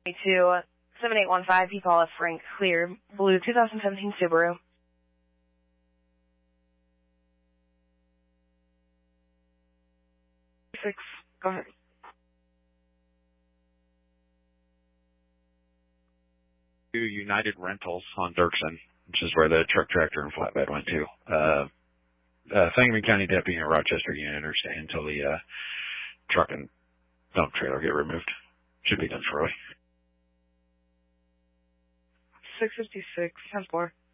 to 7815, you call us Frank Clear, blue 2017 Subaru. 6, go ahead. To United Rentals on Dirksen, which is where the truck, tractor, and flatbed went to. Sangamon County Deputy and Rochester unit are staying until the truck and dump trailer get removed. Should be done shortly. 656, 10-4.